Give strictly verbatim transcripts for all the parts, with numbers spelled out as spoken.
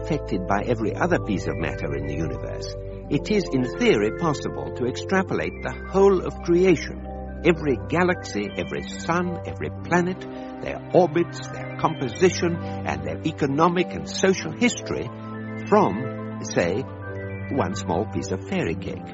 affected by every other piece of matter in the universe, it is in theory possible to extrapolate the whole of creation, every galaxy, every sun, every planet, their orbits, their composition, and their economic and social history from, say, one small piece of fairy cake.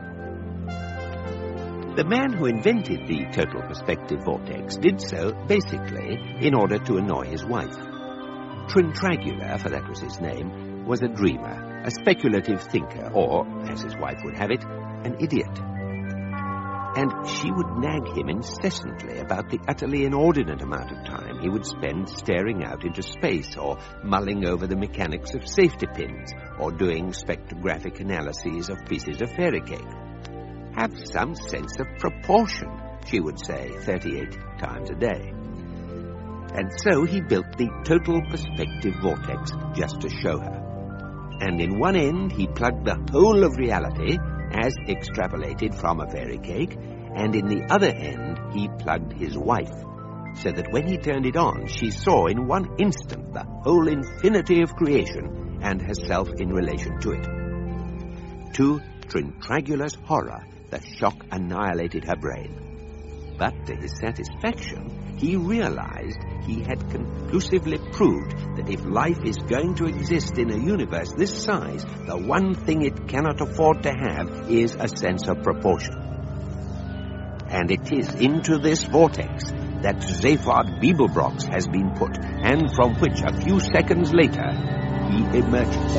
The man who invented the total perspective vortex did so, basically, in order to annoy his wife. Trintragula, for that was his name, was a dreamer, a speculative thinker, or, as his wife would have it, an idiot. And she would nag him incessantly about the utterly inordinate amount of time he would spend staring out into space, or mulling over the mechanics of safety pins, or doing spectrographic analyses of pieces of fairy cake. Have some sense of proportion, she would say thirty-eight times a day. And so he built the total perspective vortex just to show her. And in one end he plugged the whole of reality, as extrapolated from a fairy cake, and in the other end he plugged his wife, so that when he turned it on, she saw in one instant the whole infinity of creation and herself in relation to it. To Trintragula's horror, the shock annihilated her brain. But to his satisfaction, he realized he had conclusively proved that if life is going to exist in a universe this size, the one thing it cannot afford to have is a sense of proportion. And it is into this vortex that Zaphod Beeblebrox has been put, and from which a few seconds later he emerges.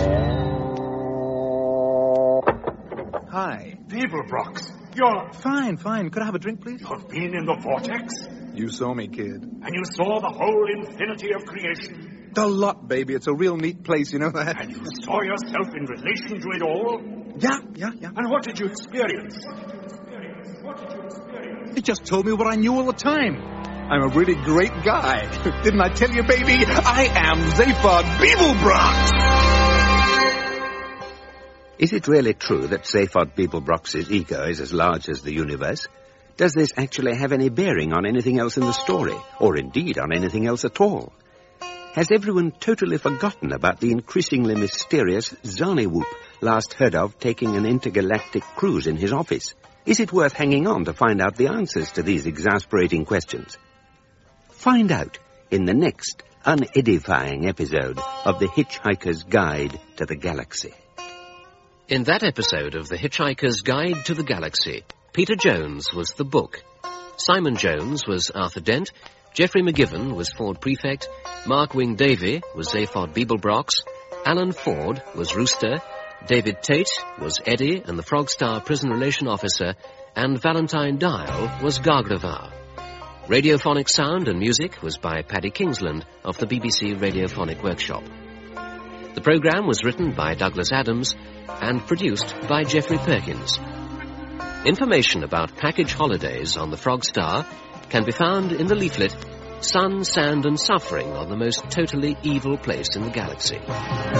Hi. Beeblebrox, you're... Fine, fine. Could I have a drink, please? You've been in the vortex? You saw me, kid. And you saw the whole infinity of creation? The lot, baby. It's a real neat place, you know that? And you saw yourself in relation to it all? Yeah, yeah, yeah. And what did you experience? What did you experience? It just told me what I knew all the time. I'm a really great guy. Didn't I tell you, baby? I am Zaphod Beeblebrox! Is it really true that Zaphod Beeblebrox's ego is as large as the universe? Does this actually have any bearing on anything else in the story, or indeed on anything else at all? Has everyone totally forgotten about the increasingly mysterious Zarniwoop, last heard of taking an intergalactic cruise in his office? Is it worth hanging on to find out the answers to these exasperating questions? Find out in the next unedifying episode of The Hitchhiker's Guide to the Galaxy. In that episode of The Hitchhiker's Guide to the Galaxy, Peter Jones was the book. Simon Jones was Arthur Dent. Geoffrey McGiven was Ford Prefect. Mark Wing Davey was Zaphod Beeblebrox. Alan Ford was Rooster. David Tate was Eddie and the Frogstar Prison Relation Officer. And Valentine Dial was Gargravar. Radiophonic sound and music was by Paddy Kingsland of the B B C Radiophonic Workshop. The programme was written by Douglas Adams and produced by Geoffrey Perkins. Information about package holidays on the Frogstar can be found in the leaflet Sun, Sand and Suffering on the Most Totally Evil Place in the Galaxy.